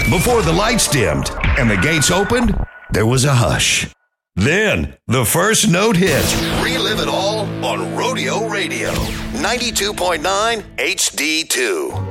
Before the lights dimmed and the gates opened, there was a hush. Then the first note hit. Relive it all on Rodeo Radio. 92.9 HD2.